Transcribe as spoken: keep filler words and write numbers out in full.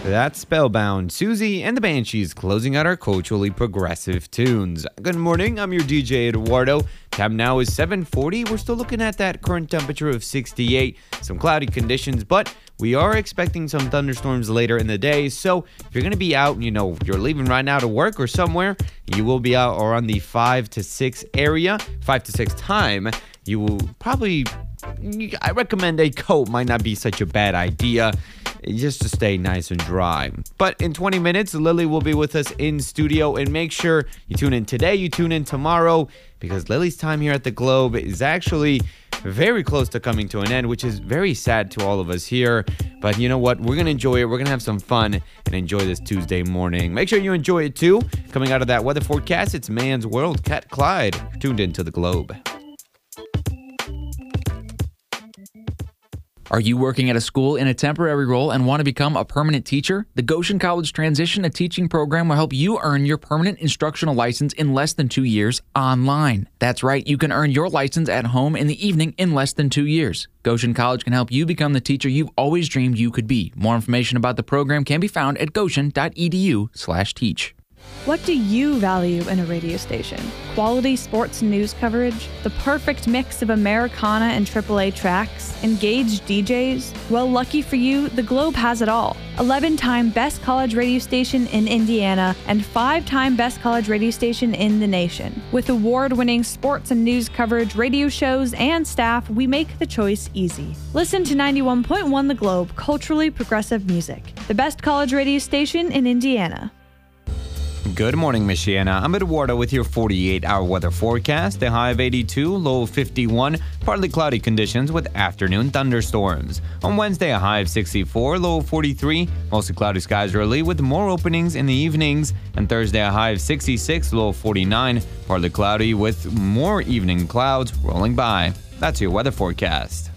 That's Spellbound, Susie and the Banshees closing out our culturally progressive tunes. Good morning, I'm your D J Eduardo. Time now is seven forty. We're still looking at that current temperature of sixty-eight. Some cloudy conditions, but we are expecting some thunderstorms later in the day. So if you're going to be out, you know, you're leaving right now to work or somewhere, you will be out around the five to six area, five to six time. You will probably, I recommend a coat might not be such a bad idea, just to stay nice and dry. But in twenty minutes, Lily will be with us in studio, and make sure you tune in today, you tune in tomorrow, because Lily's time here at the Globe is actually very close to coming to an end, which is very sad to all of us here. But you know what? We're going to enjoy it. We're going to have some fun and enjoy this Tuesday morning. Make sure you enjoy it too. Coming out of that weather forecast, it's Man's World, Cat Clyde, tuned into the Globe. Are you working at a school in a temporary role and want to become a permanent teacher? The Goshen College Transition to Teaching program will help you earn your permanent instructional license in less than two years online. That's right, you can earn your license at home in the evening in less than two years. Goshen College can help you become the teacher you've always dreamed you could be. More information about the program can be found at goshen.edu slash teach. What do you value in a radio station? Quality sports news coverage? The perfect mix of Americana and triple A tracks? Engaged D Js? Well, lucky for you, the Globe has it all. eleven-time Best College Radio Station in Indiana and five-time Best College Radio Station in the nation. With award-winning sports and news coverage, radio shows, and staff, we make the choice easy. Listen to ninety-one point one The Globe, culturally progressive music. The best college radio station in Indiana. Good morning, Michiana. I'm Eduardo with your forty-eight hour weather forecast. A high of eighty-two, low of fifty-one, partly cloudy conditions with afternoon thunderstorms. On Wednesday, a high of sixty-four, low of forty-three, mostly cloudy skies early with more openings in the evenings. And Thursday, a high of sixty-six, low of forty-nine, partly cloudy with more evening clouds rolling by. That's your weather forecast.